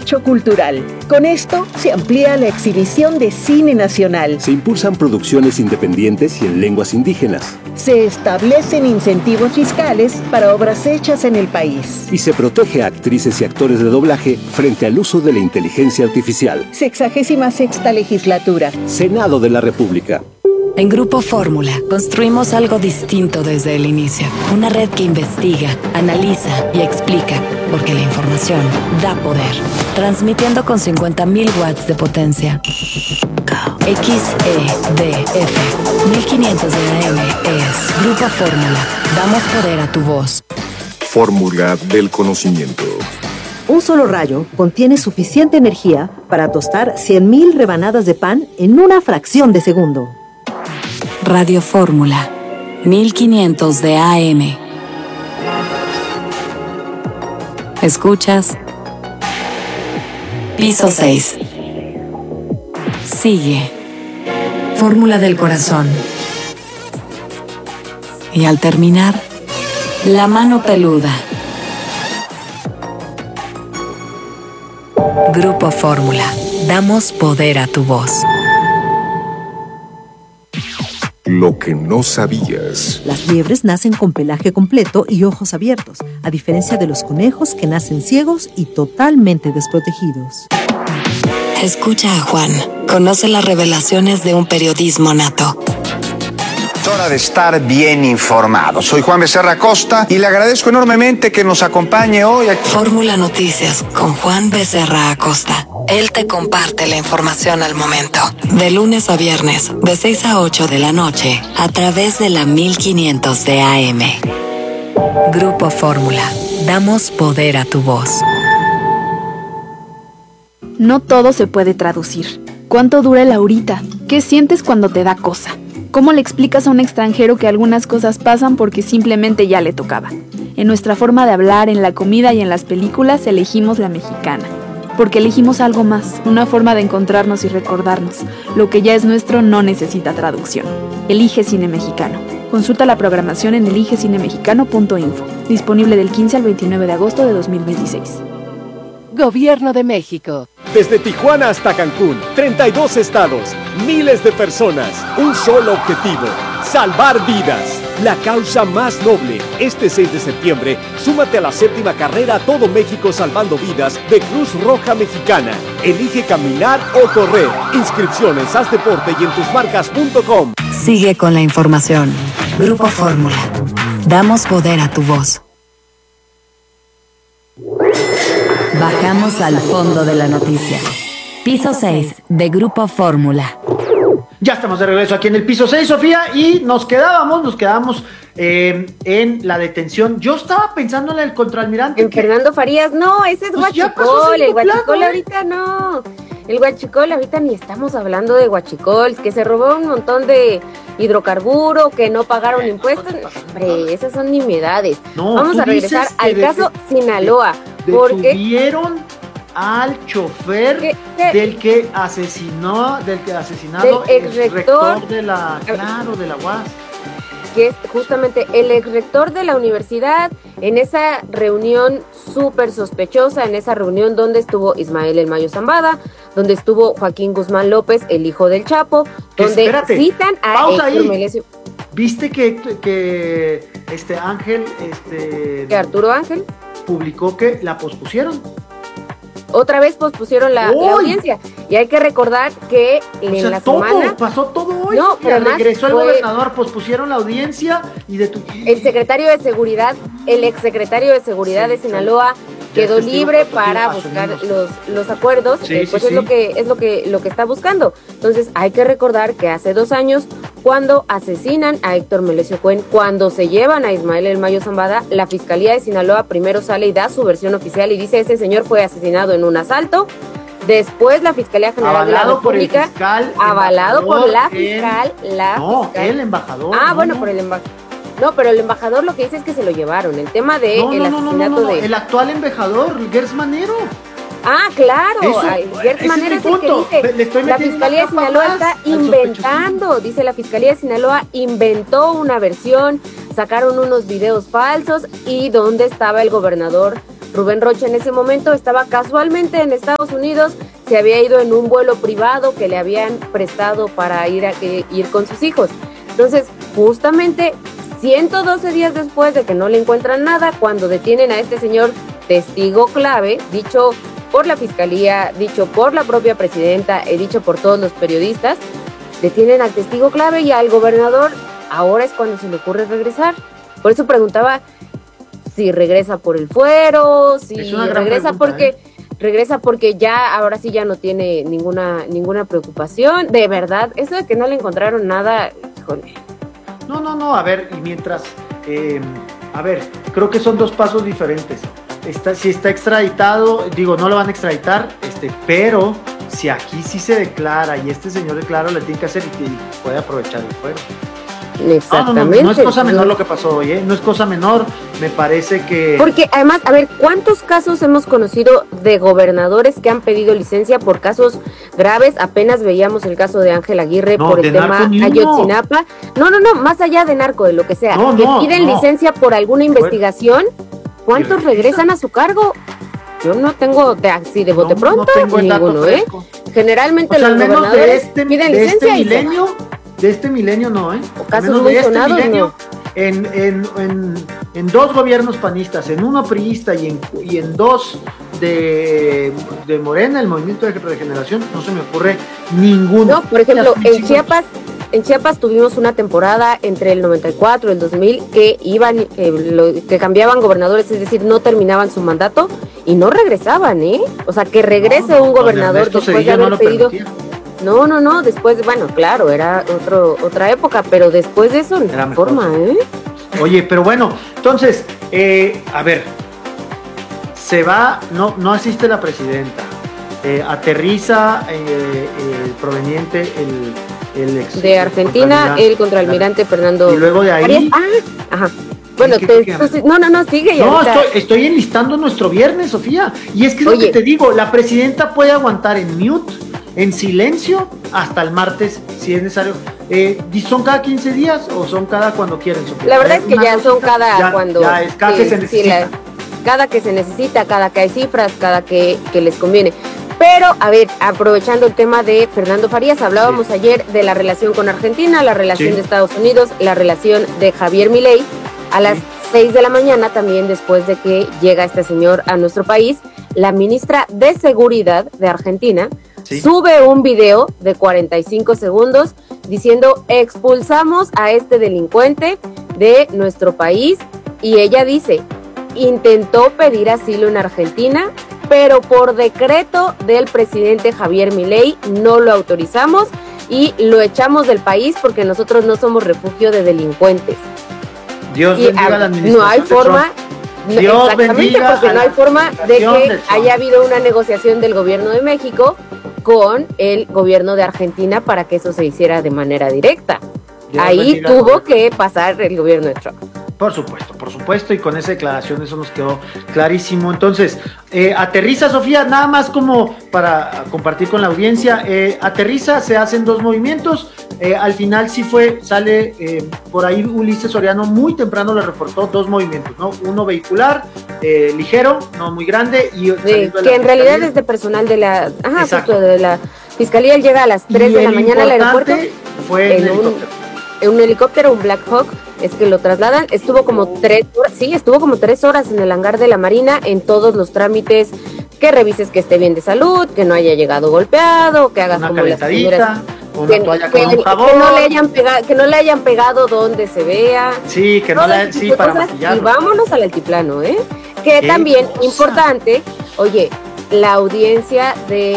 hecho cultural. Con esto se amplía la exhibición de cine nacional. Se impulsan producciones independientes y en lenguas indígenas. Se establecen incentivos fiscales para obras hechas en el país. Y se protege a actrices y actores de doblaje frente al uso de la inteligencia artificial. 66ª legislatura. Senado de la República. En Grupo Fórmula construimos algo distinto desde el inicio. Una red que investiga, analiza y explica, porque la información da poder. Transmitiendo con 50.000 watts de potencia. XEDF 1500 de AM es Grupo Fórmula. Damos poder a tu voz. Fórmula del conocimiento. Un solo rayo contiene suficiente energía para tostar 100.000 rebanadas de pan en una fracción de segundo. Radio Fórmula 1500 de AM. ¿Escuchas? Piso 6. Sigue. Fórmula del corazón. Y al terminar, la mano peluda. Grupo Fórmula. Damos poder a tu voz. Lo que no sabías. Las liebres nacen con pelaje completo y ojos abiertos, a diferencia de los conejos que nacen ciegos y totalmente desprotegidos. Escucha a Juan. Conoce las revelaciones de un periodismo nato. Es hora de estar bien informado. Soy Juan Becerra Acosta y le agradezco enormemente que nos acompañe hoy aquí. Fórmula Noticias con Juan Becerra Acosta. Él te comparte la información al momento. De lunes a viernes, de 6 a 8 de la noche, a través de la 1500 de AM. Grupo Fórmula. Damos poder a tu voz. No todo se puede traducir. ¿Cuánto dura el ahorita? ¿Qué sientes cuando te da cosa? ¿Cómo le explicas a un extranjero que algunas cosas pasan porque simplemente ya le tocaba? En nuestra forma de hablar, en la comida y en las películas, elegimos la mexicana. Porque elegimos algo más, una forma de encontrarnos y recordarnos. Lo que ya es nuestro no necesita traducción. Elige Cine Mexicano. Consulta la programación en eligecinemexicano.info. Disponible del 15 al 29 de agosto de 2026. Gobierno de México. Desde Tijuana hasta Cancún, 32 estados, miles de personas, un solo objetivo: salvar vidas. La causa más noble. Este 6 de septiembre, súmate a la 7ª carrera Todo México Salvando Vidas de Cruz Roja Mexicana. Elige caminar o correr. Inscripción en sasdeporte y en tusmarcas.com. Sigue con la información. Grupo Fórmula. Damos poder a tu voz. Bajamos al fondo de la noticia. Piso 6 de Grupo Fórmula. Ya estamos de regreso aquí en el piso 6, Sofía, y nos quedábamos en la detención. Yo estaba pensando en el contraalmirante. En Fernando Farías, no, ese es pues Huachicol, el Huachicol ahorita no. El Huachicol ahorita ni estamos hablando de Huachicol, que se robó un montón de hidrocarburo, que no pagaron impuestos. No, hombre, esas son nimiedades. No, vamos a regresar al caso Sinaloa. Porque detuvieron al chofer del asesinado del ex rector de la UAS. Que es justamente el ex rector de la universidad, en esa reunión súper sospechosa, en esa reunión donde estuvo Ismael El Mayo Zambada, donde estuvo Joaquín Guzmán López, el hijo del Chapo, donde citan a Héctor Melesio. ¿Viste que Ángel, que Arturo Ángel publicó que la pospusieron? Otra vez pospusieron la audiencia. Y hay que recordar que en la semana... pasó todo hoy. No, pero regresó el gobernador, pospusieron la audiencia y el secretario de Seguridad, el exsecretario de Seguridad de Sinaloa quedó libre para buscar los acuerdos. Es lo que está buscando. Entonces hay que recordar que hace 2 años, cuando asesinan a Héctor Melesio Cuen, cuando se llevan a Ismael El Mayo Zambada, la Fiscalía de Sinaloa primero sale y da su versión oficial y dice: ese señor fue asesinado en un asalto. Después la Fiscalía General de la República, avalado por la fiscal, el embajador. Por el embajador. No, pero el embajador lo que dice es que se lo llevaron. El tema de el asesinato de... El actual embajador, Gers Manero. Ah, claro. Gers Manero es el que dice. La Fiscalía de Sinaloa está inventando. Dice la Fiscalía de Sinaloa inventó una versión, sacaron unos videos falsos y dónde estaba el gobernador Rubén Rocha en ese momento estaba casualmente en Estados Unidos, se había ido en un vuelo privado que le habían prestado para ir con sus hijos. Entonces, justamente 112 días después de que no le encuentran nada, cuando detienen a este señor testigo clave, dicho por la fiscalía, dicho por la propia presidenta, dicho por todos los periodistas, detienen al testigo clave y al gobernador, ahora es cuando se le ocurre regresar. Por eso preguntaba si regresa por el fuero, si regresa porque ya, ahora sí ya no tiene ninguna preocupación. De verdad, eso de que no le encontraron nada, híjole. No, a ver, y mientras, creo que son dos pasos diferentes. Si está extraditado, no lo van a extraditar, pero si aquí sí se declara y este señor declara, le tiene que hacer y puede aprovechar el fuero. Exactamente. No es cosa menor lo que pasó hoy, no es cosa menor, me parece que... Porque además, a ver, ¿cuántos casos hemos conocido de gobernadores que han pedido licencia por casos graves? Apenas veíamos el caso de Ángel Aguirre por el tema Ayotzinapa. No, más allá de narco, de lo que sea. Que piden licencia por alguna investigación. ¿Cuántos regresan a su cargo? Yo no tengo de bote pronto, ninguno, Generalmente los gobernadores piden licencia de este milenio no, O casos muy sonados, no. En dos gobiernos panistas, en uno priista y en dos de Morena, el Movimiento de Regeneración, no se me ocurre ninguno. No, por ejemplo, en Chiapas tuvimos una temporada entre el 94 y el 2000 que cambiaban gobernadores, es decir, no terminaban su mandato y no regresaban, O sea, que regrese un gobernador después de haber pedido... No, después, bueno, claro, era otra época, pero después de eso, no forma, Oye, pero bueno, entonces, se va, no asiste la presidenta, aterriza proveniente el ex... De Argentina, el contraalmirante Fernando... Y luego de ahí... Ajá. Bueno, sigue ya. No, estoy enlistando nuestro viernes, Sofía, y es que es lo que te digo, la presidenta puede aguantar en mute, en silencio, hasta el martes, si es necesario. ¿Son cada 15 días o son cada cuando quieren, Sofía? La verdad es que ya son cada cuando... Ya es cada que se necesita. Cada que se necesita, cada que hay cifras, cada que les conviene. Pero, a ver, aprovechando el tema de Fernando Farías, hablábamos ayer de la relación con Argentina, la relación de Estados Unidos, la relación de Javier Milei. A las 6 de la mañana, también después de que llega este señor a nuestro país, la ministra de Seguridad de Argentina sube un video de 45 segundos diciendo: expulsamos a este delincuente de nuestro país, y ella dice: intentó pedir asilo en Argentina, pero por decreto del presidente Javier Milei no lo autorizamos y lo echamos del país porque nosotros no somos refugio de delincuentes. Dios bendiga a la administración. No hay forma, exactamente, porque no hay forma de que haya habido una negociación del gobierno de México con el gobierno de Argentina para que eso se hiciera de manera directa. Ahí tuvo que pasar el gobierno de Trump. Por supuesto, y con esa declaración eso nos quedó clarísimo. Entonces, aterriza, Sofía, nada más como para compartir con la audiencia, aterriza, se hacen dos movimientos, al final sale por ahí Ulises Soriano muy temprano le reportó dos movimientos, ¿no? Uno vehicular, ligero, no muy grande, y que en realidad es de personal de la Fiscalía. Él llega a las 3 de la mañana al aeropuerto. Fue en un helicóptero, un Black Hawk, es que lo trasladan. Estuvo como 3 horas en el hangar de la Marina en todos los trámites, que revises que esté bien de salud, que no haya llegado golpeado, que hagas una como las señoras, una toalla con un jabón, que no le hayan pegado donde se vea. Sí, que no le para maquillarlo. Y vámonos al altiplano, que también importante, oye, la audiencia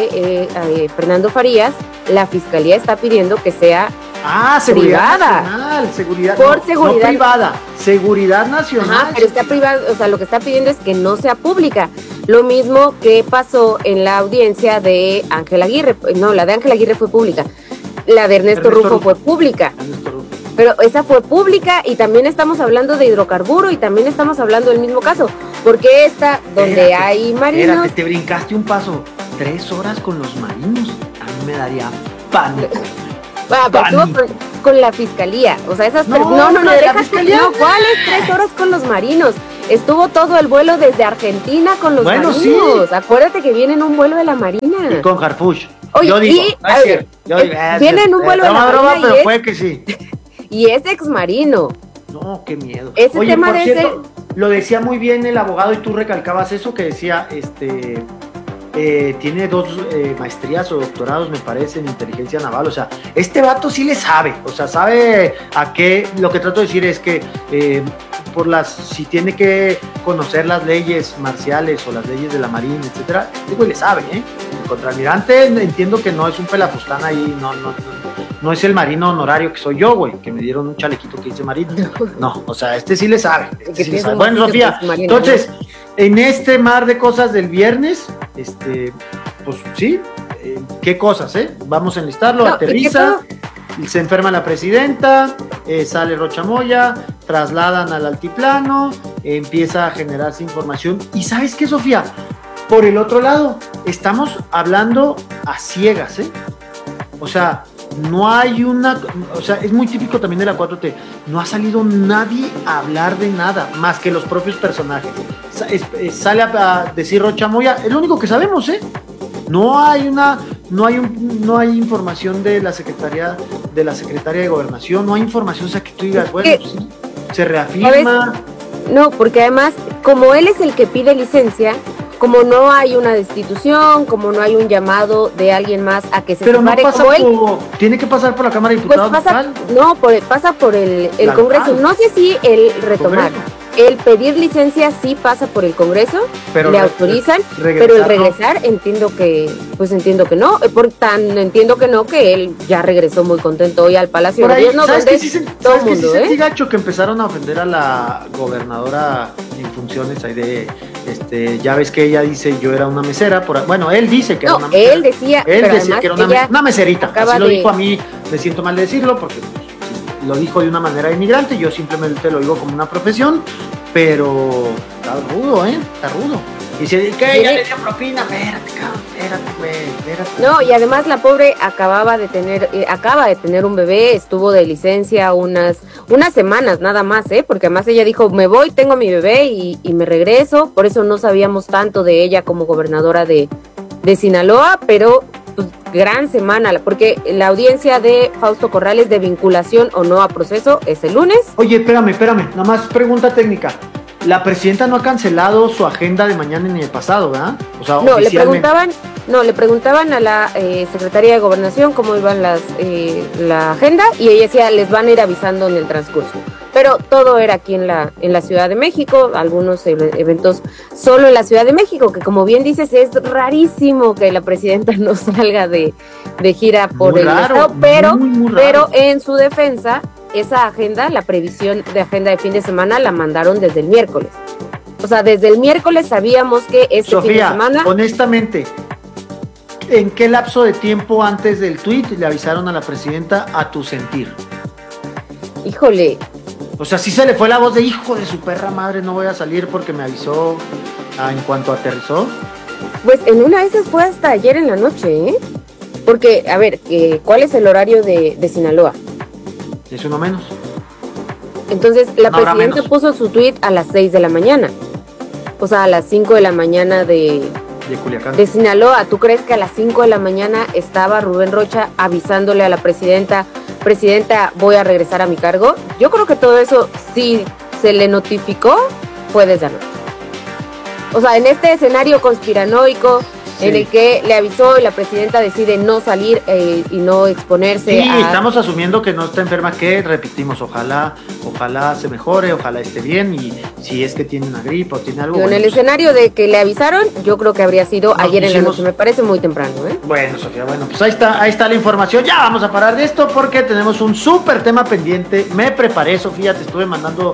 de Fernando Farías, la fiscalía está pidiendo que sea seguridad privada. Nacional, seguridad No privada, seguridad nacional. Pero está privada, o sea, lo que está pidiendo es que no sea pública. Lo mismo que pasó en la audiencia de Ángel Aguirre. No, la de Ángel Aguirre fue pública. La de Ernesto Rufo fue pública. Pero esa fue pública, y también estamos hablando de hidrocarburo y también estamos hablando del mismo caso. Porque esta, donde hay marinos... Espérate, te brincaste un paso. 3 horas con los marinos. A mí me daría pánico. Pero estuvo con la fiscalía, o sea, esas no, ¿cuáles 3 horas con los marinos? Estuvo todo el vuelo desde Argentina con los marinos. Sí. Acuérdate que viene en un vuelo de la Marina. Y con Harfuch. Oye, yo digo, viene en un vuelo de la Marina. Pero puede que sí. Y es exmarino. No, qué miedo. Ese tema de cierto, lo decía muy bien el abogado y tú recalcabas eso, que decía, tiene 2 maestrías o doctorados, me parece, en inteligencia naval. O sea, este vato sí le sabe. O sea, sabe a qué. Lo que trato de decir es que si tiene que conocer las leyes marciales o las leyes de la Marina, etcétera, digo, y le sabe, ¿eh? El contraalmirante entiendo que no es un pelafustán ahí, no es el marino honorario que soy yo, güey, que me dieron un chalequito que dice marino. No, o sea, sí le sabe. Sí le sabe. Bueno, Sofía, entonces, en este mar de cosas del viernes, pues sí, ¿qué cosas, Vamos a enlistarlo, aterriza, se enferma la presidenta, sale Rocha Moya, trasladan al altiplano, empieza a generarse información. ¿Y sabes qué, Sofía? Por el otro lado, estamos hablando a ciegas, O sea, no hay es muy típico también de la 4T, no ha salido nadie a hablar de nada, más que los propios personajes. Sale a decir Rocha Moya, es lo único que sabemos, No hay información de la secretaria de Gobernación, no hay información, o sea, que tú digas, bueno, sí, se reafirma. No, porque además, como él es el que pide licencia, como no hay una destitución, como no hay un llamado de alguien más a que se separe, no como él, tiene que pasar por la Cámara de Diputados. Pues pasa por el Congreso. No sé si el retomar. El pedir licencia sí pasa por el Congreso, le autorizan, pero el regresar entiendo que no, entiendo que no, que él ya regresó muy contento hoy al Palacio de Gobierno, donde todo el mundo, sentí gacho que empezaron a ofender a la gobernadora en funciones ahí de, ya ves que ella dice yo era una mesera, él dice que era una mesera. Él decía que era una meserita, así lo dijo a mí, me siento mal de decirlo porque lo dijo de una manera denigrante, yo simplemente lo digo como una profesión, pero está rudo, está rudo. Y dice, ¿qué? Ya le dio propina, espérate, güey. No, y además la pobre acaba de tener un bebé, estuvo de licencia unas semanas nada más, porque además ella dijo, me voy, tengo mi bebé y me regreso, por eso no sabíamos tanto de ella como gobernadora de Sinaloa, pero pues, gran semana, porque la audiencia de Fausto Corrales de vinculación o no a proceso es el lunes. Oye, espérame, nada más pregunta técnica. La presidenta no ha cancelado su agenda de mañana ni el pasado, ¿verdad? O sea, no, le preguntaban a la Secretaría de Gobernación cómo iban la agenda y ella decía, les van a ir avisando en el transcurso. Pero todo era aquí en la Ciudad de México, algunos eventos solo en la Ciudad de México, que como bien dices, es rarísimo que la presidenta no salga de gira por el estado, pero en su defensa, esa agenda, la previsión de agenda de fin de semana, la mandaron desde el miércoles. O sea, desde el miércoles sabíamos que este fin de semana... honestamente, ¿en qué lapso de tiempo antes del tuit le avisaron a la presidenta a tu sentir? Híjole... O sea, sí se le fue la voz de hijo de su perra madre, no voy a salir porque me avisó en cuanto aterrizó. Pues en una de esas fue hasta ayer en la noche, Porque, a ver, ¿cuál es el horario de Sinaloa? Es uno menos. Entonces, la presidenta puso su tuit a las 6 de la mañana. O sea, a las 5 de la mañana de Culiacán. De Sinaloa. ¿Tú crees que a las 5 de la mañana estaba Rubén Rocha avisándole a la presidenta, voy a regresar a mi cargo? Yo creo que todo eso, si se le notificó, fue desde anoche. O sea, en este escenario conspiranoico, en el que le avisó y la presidenta decide no salir y no exponerse. Sí, estamos asumiendo que no está enferma, que repetimos, ojalá se mejore, ojalá esté bien, y si es que tiene una gripe o tiene algo. En el escenario de que le avisaron, yo creo que habría sido ayer en la noche, me parece muy temprano, Bueno, Sofía, pues ahí está la información. Ya vamos a parar de esto porque tenemos un súper tema pendiente. Me preparé, Sofía, te estuve mandando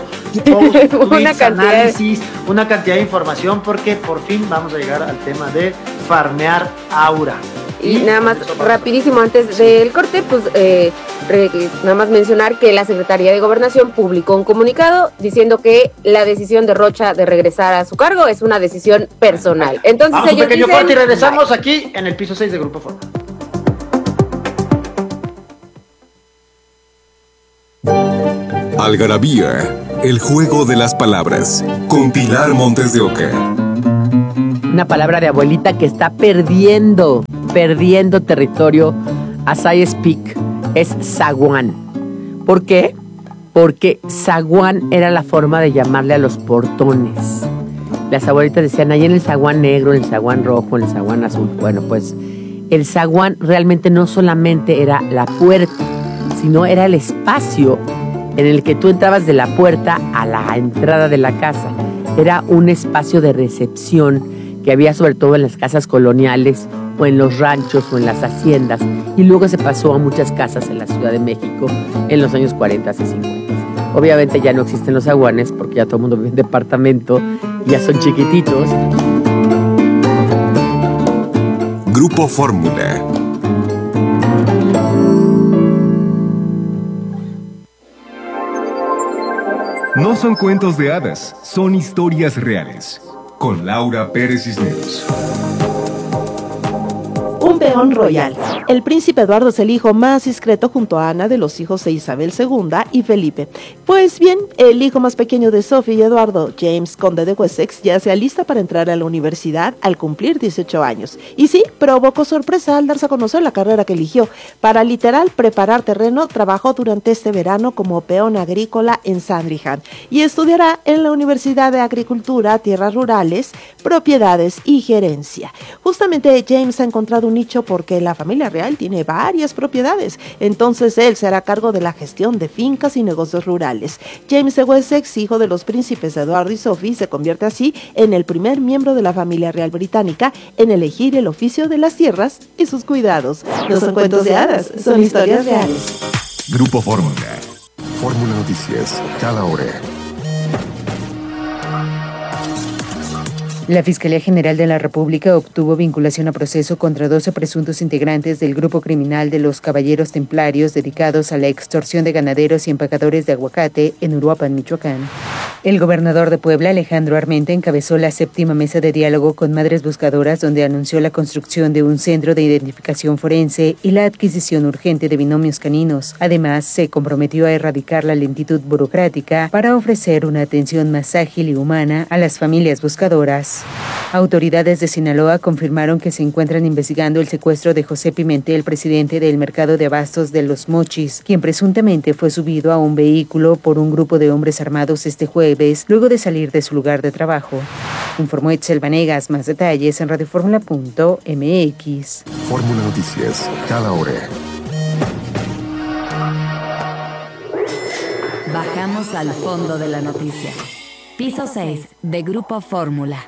análisis, una cantidad de información, porque por fin vamos a llegar al tema de farmear aura. Y nada más rapidísimo antes del corte, pues nada más mencionar que la Secretaría de Gobernación publicó un comunicado diciendo que la decisión de Rocha de regresar a su cargo es una decisión personal. Entonces vamos ellos un pequeño corte y regresamos aquí en el piso 6 de Grupo Fórmula. Algarabía, el juego de las palabras, con Pilar Montes de Oca. Una palabra de abuelita que está perdiendo territorio as I speak es zaguán. ¿Por qué? Porque zaguán era la forma de llamarle a los portones. Las abuelitas decían, ahí en el zaguán negro, en el zaguán rojo, en el zaguán azul. Bueno, pues el zaguán realmente no solamente era la puerta, sino era el espacio en el que tú entrabas de la puerta a la entrada de la casa. Era un espacio de recepción que había sobre todo en las casas coloniales o en los ranchos o en las haciendas, y luego se pasó a muchas casas en la Ciudad de México en los años 40 y 50. Obviamente ya no existen los zaguanes porque ya todo el mundo vive en departamento, ya son chiquititos. Grupo Fórmula. No son cuentos de hadas, son historias reales. Con Laura Pérez Cisneros. Un peón royal. El príncipe Eduardo es el hijo más discreto junto a Ana de los hijos de Isabel II y Felipe. Pues bien, el hijo más pequeño de Sophie y Eduardo, James, conde de Wessex, ya se alista para entrar a la universidad al cumplir 18 años. Y sí, provocó sorpresa al darse a conocer la carrera que eligió. Para literal preparar terreno, trabajó durante este verano como peón agrícola en Sandringham y estudiará en la Universidad de Agricultura, Tierras Rurales, Propiedades y Gerencia. Justamente James ha encontrado un nicho porque la familia real tiene varias propiedades, entonces él se hará cargo de la gestión de fincas y negocios rurales. James de Wessex, hijo de los príncipes Eduardo y Sophie, se convierte así en el primer miembro de la familia real británica en elegir el oficio de las tierras y sus cuidados. No son cuentos de hadas, son historias reales. Grupo Fórmula. Fórmula Noticias, cada hora. La Fiscalía General de la República obtuvo vinculación a proceso contra 12 presuntos integrantes del grupo criminal de los Caballeros Templarios dedicados a la extorsión de ganaderos y empacadores de aguacate en Uruapan, Michoacán. El gobernador de Puebla, Alejandro Armenta, encabezó la 7ª mesa de diálogo con madres buscadoras, donde anunció la construcción de un centro de identificación forense y la adquisición urgente de binomios caninos. Además, se comprometió a erradicar la lentitud burocrática para ofrecer una atención más ágil y humana a las familias buscadoras. Autoridades de Sinaloa confirmaron que se encuentran investigando el secuestro de José Pimentel, presidente del mercado de abastos de Los Mochis, quien presuntamente fue subido a un vehículo por un grupo de hombres armados este jueves, luego de salir de su lugar de trabajo. Informó Etzel Vanegas. Más detalles en radioformula.mx. Fórmula Noticias, cada hora. Bajamos al fondo de la noticia. Piso 6 de Grupo Fórmula.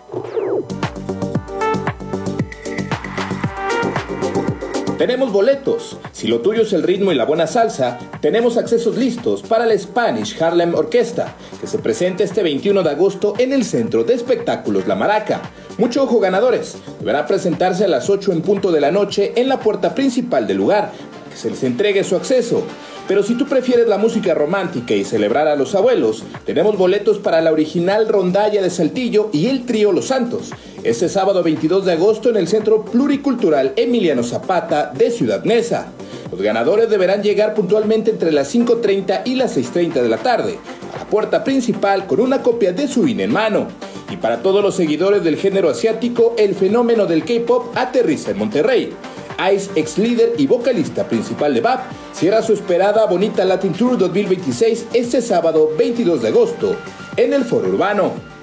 Tenemos boletos. Si lo tuyo es el ritmo y la buena salsa, tenemos accesos listos para la Spanish Harlem Orquesta, que se presenta este 21 de agosto en el Centro de Espectáculos La Maraca. Mucho ojo, ganadores. Deberá presentarse a las 8 en punto de la noche en la puerta principal del lugar, para que se les entregue su acceso. Pero si tú prefieres la música romántica y celebrar a los abuelos, tenemos boletos para la original rondalla de Saltillo y el trío Los Santos, este sábado 22 de agosto en el Centro Pluricultural Emiliano Zapata de Ciudad Neza. Los ganadores deberán llegar puntualmente entre las 5:30 y las 6:30 de la tarde a la puerta principal con una copia de su INE en mano. Y para todos los seguidores del género asiático, el fenómeno del K-pop aterriza en Monterrey. Ice, ex líder y vocalista principal de BAP, cierra su esperada Bonita Latin Tour 2026 este sábado 22 de agosto en el Foro Urbano.